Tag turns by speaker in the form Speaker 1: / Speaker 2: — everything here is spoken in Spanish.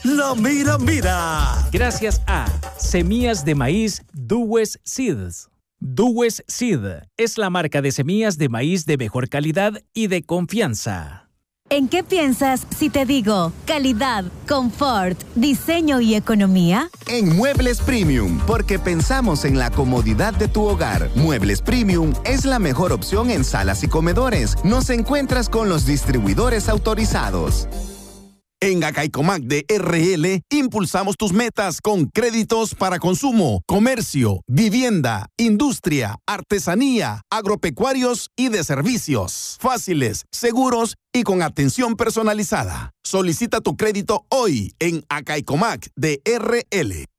Speaker 1: La mira, mira.
Speaker 2: Gracias a Semillas de Maíz Duwes Seeds. Duwes Seed es la marca de semillas de maíz de mejor calidad y de confianza.
Speaker 3: ¿En qué piensas si te digo calidad, confort, diseño y economía?
Speaker 4: En Muebles Premium, porque pensamos en la comodidad de tu hogar. Muebles Premium es la mejor opción en salas y comedores. Nos encuentras con los distribuidores autorizados.
Speaker 5: En Acaicomac de RL, impulsamos tus metas con créditos para consumo, comercio, vivienda, industria, artesanía, agropecuarios y de servicios. Fáciles, seguros y con atención personalizada. Solicita tu crédito hoy en Acaicomac de RL.